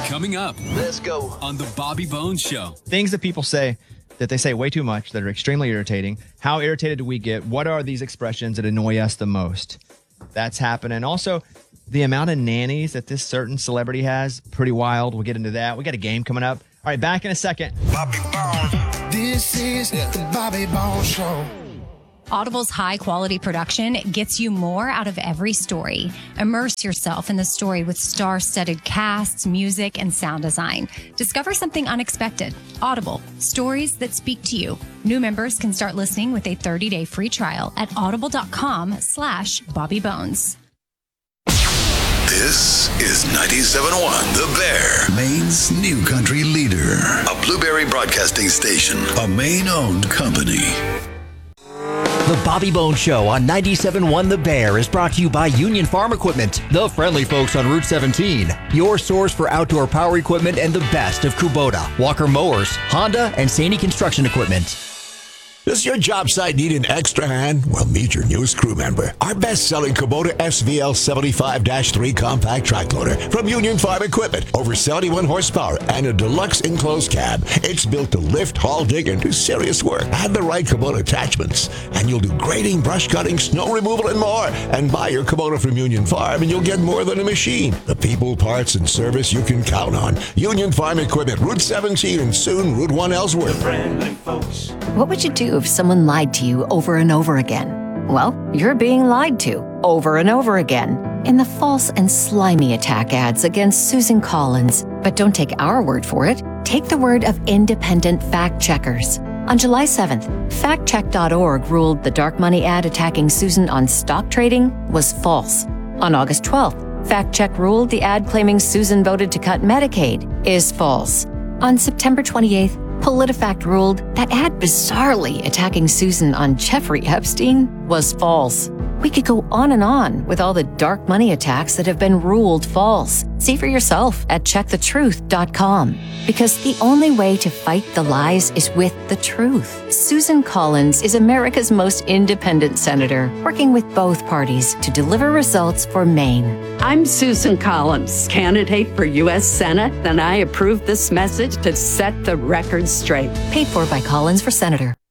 Coming up. Let's go. On the Bobby Bones Show. Things that people say that they say way too much that are extremely irritating. How irritated do we get? What are these expressions that annoy us the most? That's happening. Also, the amount of nannies that this certain celebrity has, pretty wild. We'll get into that. We got a game coming up. All right, back in a second. Bobby Bones. This is the Bobby Bones Show. Audible's high-quality production gets you more out of every story. Immerse yourself in the story with star-studded casts, music, and sound design. Discover something unexpected. Audible, stories that speak to you. New members can start listening with a 30-day free trial at audible.com/BobbyBones. This is 97.1 The Bear, Maine's new country leader. A Blueberry Broadcasting station, a Maine-owned company. The Bobby Bones Show on 97.1 The Bear is brought to you by Union Farm Equipment, the friendly folks on Route 17. Your source for outdoor power equipment and the best of Kubota, Walker Mowers, Honda, and Saney Construction Equipment. Does your job site need an extra hand? Well, meet your newest crew member. Our best-selling Kubota SVL 75-3 compact track loader from Union Farm Equipment. Over 71 horsepower and a deluxe enclosed cab. It's built to lift, haul, dig, and do serious work. Add the right Kubota attachments, and you'll do grading, brush cutting, snow removal, and more. And buy your Kubota from Union Farm, and you'll get more than a machine. The people, parts, and service you can count on. Union Farm Equipment, Route 17, and soon Route 1 Ellsworth. Friendly folks. What would you do if someone lied to you over and over again? Well, you're being lied to over and over again in the false and slimy attack ads against Susan Collins. But don't take our word for it. Take the word of independent fact checkers. On July 7th, factcheck.org ruled the dark money ad attacking Susan on stock trading was false. On August 12th, FactCheck ruled the ad claiming Susan voted to cut Medicaid is false. On September 28th, PolitiFact ruled that ad bizarrely attacking Susan on Jeffrey Epstein was false. We could go on with all the dark money attacks that have been ruled false. See for yourself at checkthetruth.com. Because the only way to fight the lies is with the truth. Susan Collins is America's most independent senator, working with both parties to deliver results for Maine. I'm Susan Collins, candidate for U.S. Senate, and I approve this message to set the record straight. Paid for by Collins for Senator.